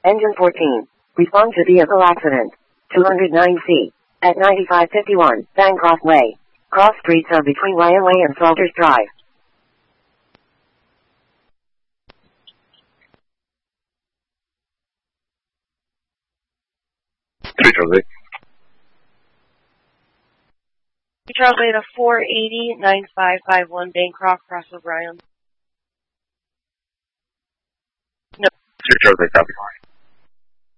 Engine 14. Respond to vehicle accident. 209C. At 9551, Bancroft Way. Cross streets are between Ryan Way and Salters Drive. Charlie to 480-9551 Bancroft, Crossroad, Ryan. No. Charlie, copy.